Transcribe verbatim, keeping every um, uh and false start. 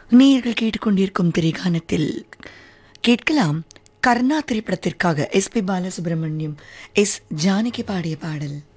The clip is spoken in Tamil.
நீங்கள் கேட்டுக்கொண்டிருக்கும் திரைக்கானத்தில் கேட்கலாம் கர்ணா திரைப்படத்திற்காக S B Balasubramaniam S Janaki பாடிய பாடல்.